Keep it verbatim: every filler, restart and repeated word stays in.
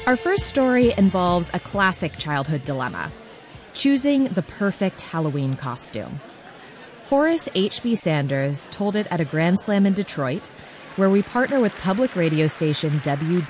Our first story involves a classic childhood dilemma: choosing the perfect Halloween costume. Horace H B. Sanders told it at a Grand Slam in Detroit, where we partner with public radio station W